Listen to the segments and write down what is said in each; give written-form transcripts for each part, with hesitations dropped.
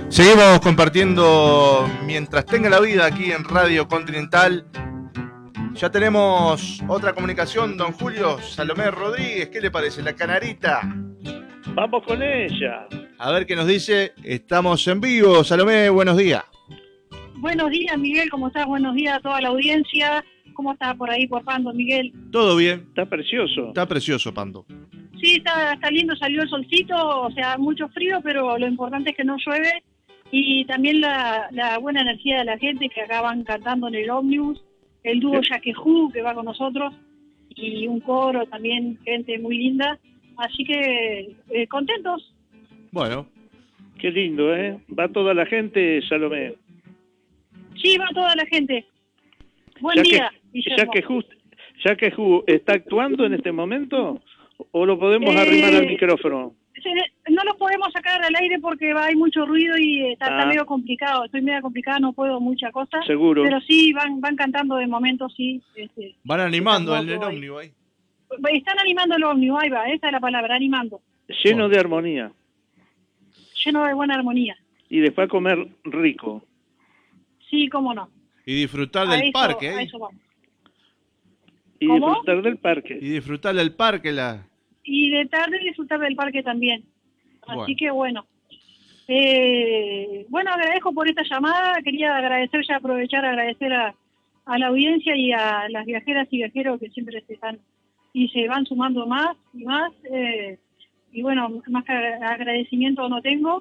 Seguimos compartiendo mientras tenga la vida aquí en Radio Continental. Ya tenemos otra comunicación, don Julio Salomé Rodríguez. ¿Qué le parece? La canarita. Vamos con ella. A ver qué nos dice. Estamos en vivo. Salomé, buenos días. Buenos días, Miguel. ¿Cómo estás? Buenos días a toda la audiencia. ¿Cómo está por ahí, por Pando, Miguel? Todo bien. Está precioso. Está precioso, Pando. Sí, está lindo. Salió el solcito. O sea, mucho frío, pero lo importante es que no llueve. Y también la buena energía de la gente que acaban cantando en el ómnibus. El dúo Yaquejú que va con nosotros. Y un coro también, gente muy linda. Así que, contentos. Bueno. Qué lindo, ¿eh? ¿Va toda la gente, Salomé? Sí, va toda la gente. Buen día, Yaquejú está actuando en este momento o lo podemos arrimar al micrófono. No lo podemos sacar al aire porque hay mucho ruido y está medio complicado. Estoy medio complicada, no puedo mucha cosa. Seguro. Pero sí, van cantando de momento, sí. Van animando el ómnibus ahí. Están animando el ómnibus, ahí va, esa es la palabra, animando. Lleno de armonía. Lleno de buena armonía. Y después comer rico. Sí, cómo no. Y disfrutar del parque. A eso vamos. Y ¿Cómo? disfrutar del parque. Y disfrutar del parque. Y de tarde disfrutar del parque también. Así que bueno. Bueno, agradezco por esta llamada. Quería agradecer a la audiencia y a las viajeras y viajeros que siempre se van sumando más y más. Y bueno, más que agradecimiento no tengo.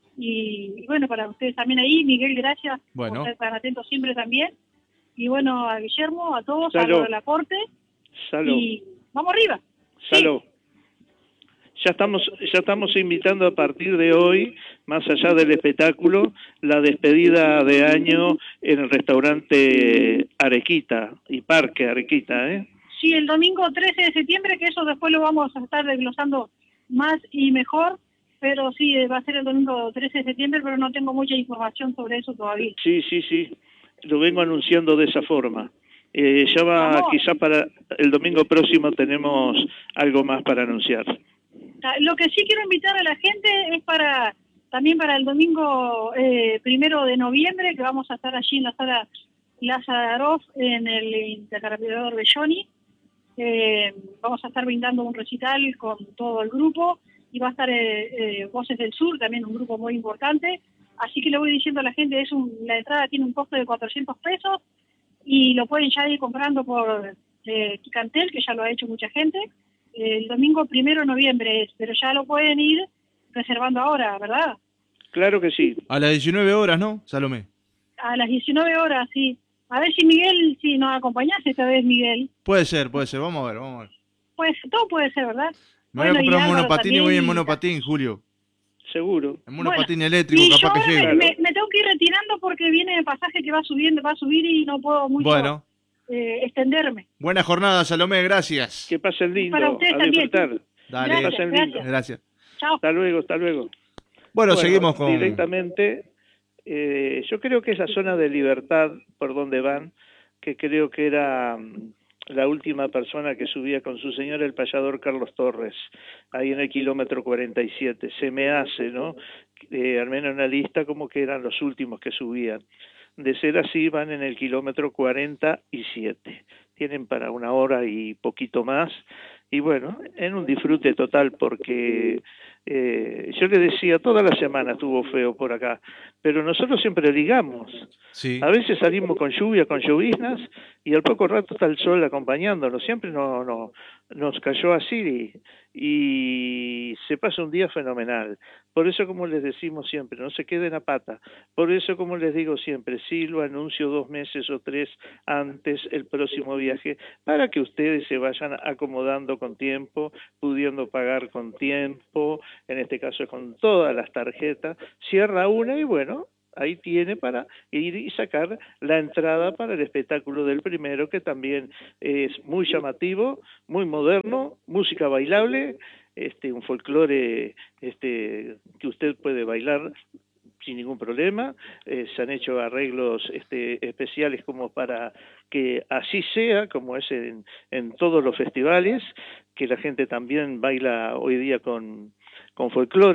Y bueno, para ustedes también ahí, Miguel, gracias por estar atentos siempre también. Y bueno, a Guillermo, a todos, a lo del aporte. Y vamos arriba. Salud. Sí. Ya estamos invitando a partir de hoy, más allá del espectáculo, la despedida de año en el restaurante Arequita y Parque Arequita, ¿eh? Sí, el domingo 13 de septiembre, que eso después lo vamos a estar desglosando más y mejor. Pero sí, va a ser el domingo 13 de septiembre, pero no tengo mucha información sobre eso todavía. Sí, lo vengo anunciando de esa forma. Quizá para el domingo próximo tenemos algo más para anunciar. Lo que sí quiero invitar a la gente es también para el domingo 1 de noviembre, que vamos a estar allí en la sala Lazaroff, en el intercambiador de Johnny. Vamos a estar brindando un recital con todo el grupo. Y va a estar Voces del Sur, también un grupo muy importante. Así que le voy diciendo a la gente, la entrada tiene un costo de 400 pesos y lo pueden ya ir comprando por Ticantel, que ya lo ha hecho mucha gente. El domingo 1 de noviembre pero ya lo pueden ir reservando ahora, ¿verdad? Claro que sí. A las 19 horas, ¿no, Salomé? A las 19 horas, sí. A ver si nos acompañás esta vez, Miguel. Puede ser. Vamos a ver. Pues todo puede ser, ¿verdad? Me voy a comprar un monopatín y voy en monopatín, Julio. Seguro. En monopatín eléctrico, capaz que llegue. Me tengo que ir retirando porque viene el pasaje que va a subir y no puedo mucho extenderme. Buena jornada, Salomé, gracias. Que pasen lindo. Para ustedes también. Disfrutar. Dale. Gracias. Chao. Hasta luego. Bueno, seguimos con... Directamente, yo creo que esa zona de Libertad, por donde van, que creo que era... la última persona que subía con su señor, el payador Carlos Torres, ahí en el kilómetro 47. Se me hace, ¿no? Al menos en la lista como que eran los últimos que subían. De ser así, van en el kilómetro 47. Tienen para 1 hora y poquito más. Y bueno, en un disfrute total porque... yo le decía, toda la semana estuvo feo por acá, pero nosotros siempre ligamos. Sí. A veces salimos con lluvia, con lloviznas, y al poco rato está el sol acompañándonos. Siempre nos cayó así y se pasa un día fenomenal. Por eso, como les decimos siempre, no se queden a pata. Por eso, como les digo siempre, sí lo anuncio 2 meses o 3 antes el próximo viaje, para que ustedes se vayan acomodando con tiempo, pudiendo pagar con tiempo, en este caso con todas las tarjetas. Cierra una y bueno, ahí tiene para ir y sacar la entrada para el espectáculo del primero, que también es muy llamativo, muy moderno, música bailable, un folclore que usted puede bailar sin ningún problema. Se han hecho arreglos especiales como para que así sea, como es en todos los festivales, que la gente también baila hoy día con folclore.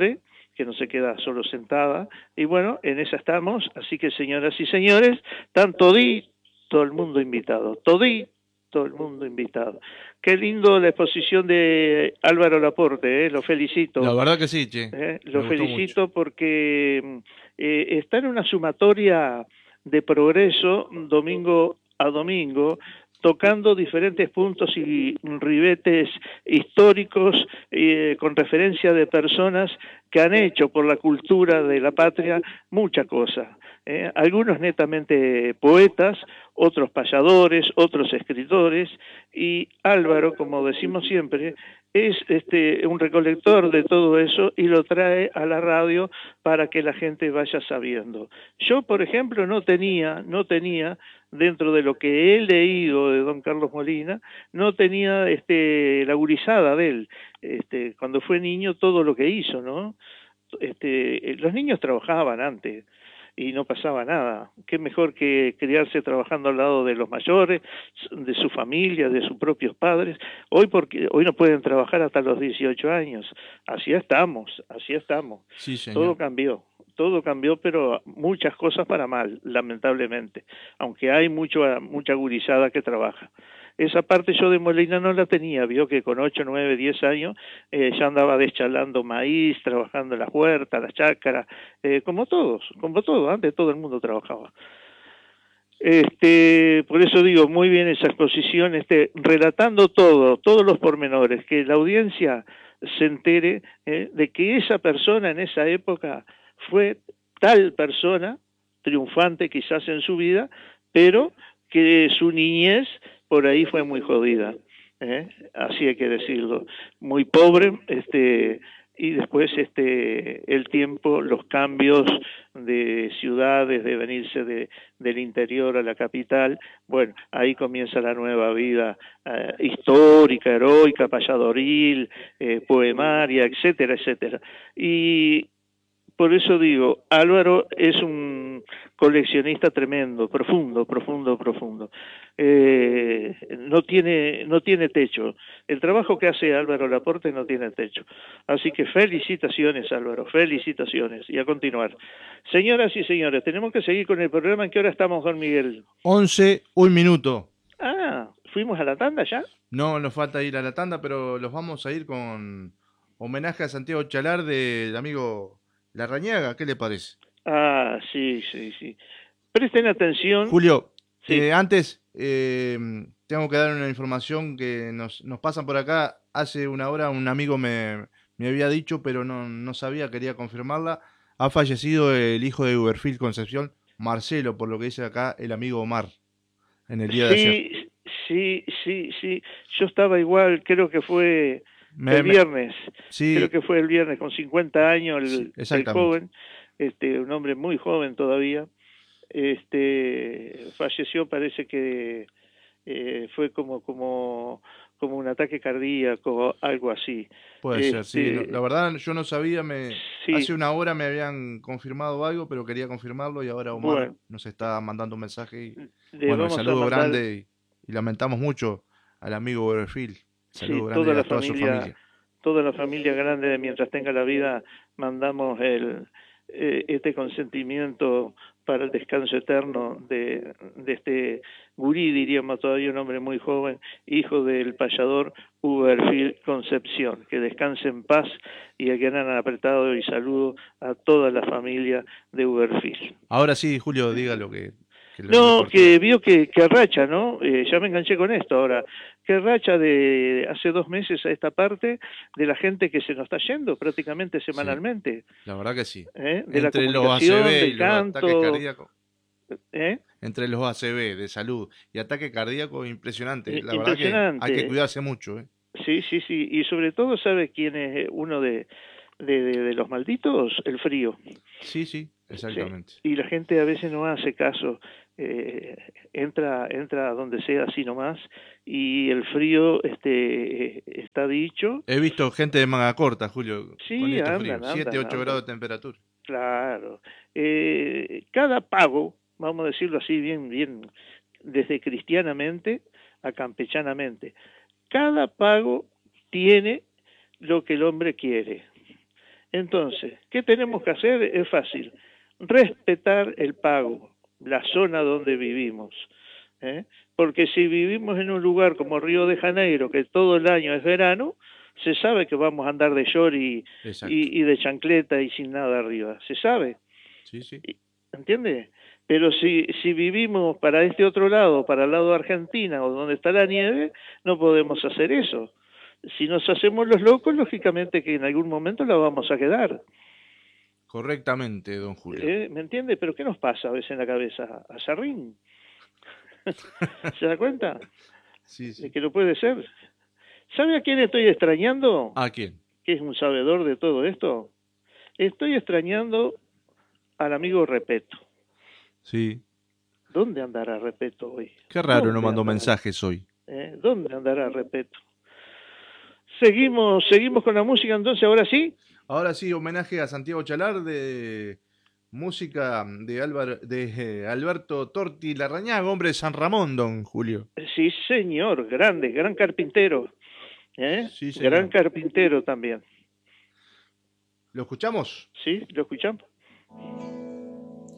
que no se queda solo sentada. Y bueno, en esa estamos, así que señoras y señores, están todo el mundo invitado, todo el mundo invitado. Qué lindo la exposición de Álvaro Laporte, lo felicito. La verdad que sí, che. Lo felicito porque está en una sumatoria de progreso domingo a domingo, tocando diferentes puntos y ribetes históricos con referencia de personas que han hecho por la cultura de la patria mucha cosa. Algunos netamente poetas, otros payadores, otros escritores, y Álvaro, como decimos siempre, es un recolector de todo eso y lo trae a la radio para que la gente vaya sabiendo. Yo, por ejemplo, no tenía dentro de lo que he leído de don Carlos Molina, no tenía la gurizada de él, cuando fue niño, todo lo que hizo, ¿no? Los niños trabajaban antes y no pasaba nada. Qué mejor que criarse trabajando al lado de los mayores, de su familia, de sus propios padres. Hoy no pueden trabajar hasta los 18 años. Así estamos. Sí, señor. Todo cambió, pero muchas cosas para mal, lamentablemente, aunque hay mucha gurizada que trabaja. Esa parte yo de Molina no la tenía, vio que con 8, 9, 10 años ya andaba deschalando maíz, trabajando en las huertas, las chácaras, como todo, antes todo el mundo trabajaba. Por eso digo, muy bien esa exposición, relatando todos los pormenores, que la audiencia se entere de que esa persona en esa época fue tal persona, triunfante quizás en su vida, pero que su niñez por ahí fue muy jodida, así hay que decirlo, muy pobre, y después el tiempo, los cambios de ciudades, de venirse del interior a la capital, bueno, ahí comienza la nueva vida histórica, heroica, payadoril, poemaria, etcétera, etcétera. Y por eso digo, Álvaro es un coleccionista tremendo, profundo. No tiene techo. El trabajo que hace Álvaro Laporte no tiene techo. Así que felicitaciones, Álvaro, felicitaciones. Y a continuar. Señoras y señores, tenemos que seguir con el programa. ¿En qué hora estamos, Juan Miguel? 11, 1 minuto. ¿Fuimos a la tanda ya? No, nos falta ir a la tanda, pero los vamos a ir con homenaje a Santiago Chalar del amigo Larrañaga. ¿Qué le parece? Sí. Presten atención. Julio, sí. Antes tengo que dar una información que nos pasan por acá. Hace una hora un amigo me había dicho, pero no sabía, quería confirmarla. Ha fallecido el hijo de Uberfield Concepción, Marcelo, por lo que dice acá el amigo Omar, en el día de ayer. Sí. Yo estaba igual, creo que fue el viernes. Sí. Creo que fue el viernes, con 50 años, el joven, un hombre muy joven todavía. Falleció, parece que fue como un ataque cardíaco, algo así. Puede ser, sí. La verdad yo no sabía, hace una hora me habían confirmado algo, pero quería confirmarlo y ahora Omar nos está mandando un mensaje. Un saludo grande y lamentamos mucho al amigo Uberfield. Saludo grande a toda su familia. Toda la familia grande de Mientras Tenga la Vida, mandamos este consentimiento para el descanso eterno de este gurí, diríamos todavía, un hombre muy joven, hijo del payador Uberfield Concepción. Que descanse en paz y a quien han apretado, y saludo a toda la familia de Uberfield. Ahora sí, Julio, diga lo que... que vio que racha, ¿no? Ya me enganché con esto ahora. Que racha de hace 2 meses a esta parte de la gente que se nos está yendo prácticamente semanalmente. Sí, la verdad que sí. De entre la comunicación, los ACV del y canto, los ataques cardíacos. Entre los ACV de salud y ataque cardíaco, impresionante. La verdad que hay que cuidarse mucho. Sí. Y sobre todo, ¿sabe quién es uno de los malditos? El frío. Sí, exactamente. Sí. Y la gente a veces no hace caso. Entra donde sea así nomás, y el frío está dicho. He visto gente de manga corta, Julio, sí, con este frío, 7, 8 grados de temperatura. Claro. Cada pago, vamos a decirlo así bien, desde cristianamente a campechanamente, cada pago tiene lo que el hombre quiere. Entonces, ¿qué tenemos que hacer? Es fácil. Respetar el pago, la zona donde vivimos. ¿Eh? Porque si vivimos en un lugar como Río de Janeiro, que todo el año es verano, se sabe que vamos a andar de short y de chancleta y sin nada arriba. Se sabe. Sí, sí. ¿Entiendes? Pero si vivimos para este otro lado, para el lado de Argentina o donde está la nieve, no podemos hacer eso. Si nos hacemos los locos, lógicamente que en algún momento la vamos a quedar. Correctamente, don Julio. ¿Me entiende? Pero ¿qué nos pasa a veces en la cabeza? ¿A Sarrín? ¿Se da cuenta? Sí, sí. De que no puede ser. ¿Sabe a quién estoy extrañando? ¿A quién? Que es un sabedor de todo esto. Estoy extrañando al amigo Repeto. Sí. ¿Dónde andará Repeto hoy? Qué raro, no ¿Dónde mandó andará? mensajes hoy. ¿Dónde andará Repeto? Seguimos con la música entonces, ahora sí. Ahora sí, homenaje a Santiago Chalar de música de Alberto Torti Larrañaga, hombre de San Ramón, don Julio. Sí, señor, grande, gran carpintero. Sí, señor. Gran carpintero también. ¿Lo escuchamos? Sí, lo escuchamos.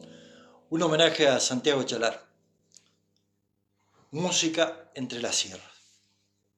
Un homenaje a Santiago Chalar. Música entre las sierras.